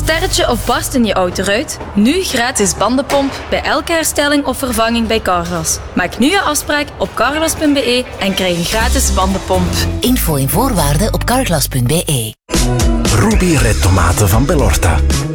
sterretje of barst in je autoruit? Nu gratis bandenpomp bij elke herstelling of vervanging bij Carglass. Maak nu je afspraak op carglass.be en krijg een gratis bandenpomp. Info en voorwaarden op carglass.be. Ruby Red Tomaten van Bellorta.